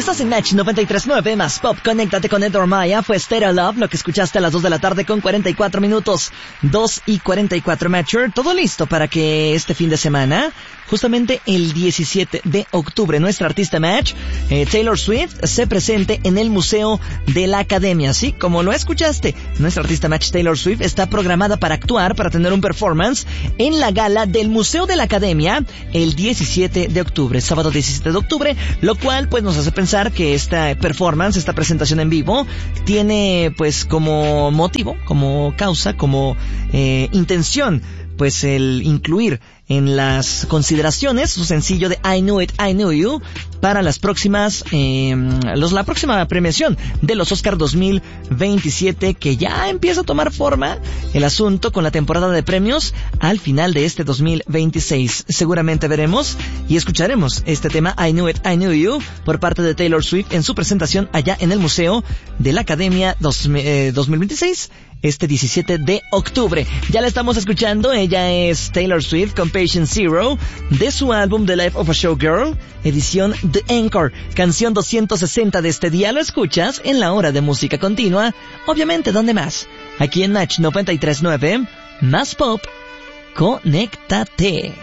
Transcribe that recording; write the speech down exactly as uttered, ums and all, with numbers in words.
Estás en Match noventa y tres punto nueve más Pop. Conéctate con Edward Maya. Fue Stereo Love, lo que escuchaste a las dos de la tarde con cuarenta y cuatro minutos. dos y cuarenta y cuatro, Matcher. Todo listo para que este fin de semana, justamente el diecisiete de octubre, nuestra artista Match, eh, Taylor Swift, se presente en el Museo de la Academia. Así como lo escuchaste, nuestra artista Match Taylor Swift está programada para actuar, para tener un performance en la gala del Museo de la Academia el diecisiete de octubre, sábado diecisiete de octubre, lo cual pues nos hace pensar que esta performance, esta presentación en vivo, tiene pues como motivo, como causa, como eh, intención, pues el incluir en las consideraciones su sencillo de I Knew It, I Knew You para las próximas, eh, los, la próxima premiación de los Oscar dos mil veintisiete, que ya empieza a tomar forma el asunto con la temporada de premios al final de este dos mil veintiséis. Seguramente veremos y escucharemos este tema I Knew It, I Knew You por parte de Taylor Swift en su presentación allá en el Museo de la Academia dos mil veintiséis. Este diecisiete de octubre. Ya la estamos escuchando. Ella es Taylor Swift con Patient Zero de su álbum The Life of a Showgirl, edición The Anchor, canción doscientos sesenta de este día. Lo escuchas en la hora de música continua. Obviamente, ¿dónde más? Aquí en Match noventa y tres punto nueve, más Pop. Conéctate.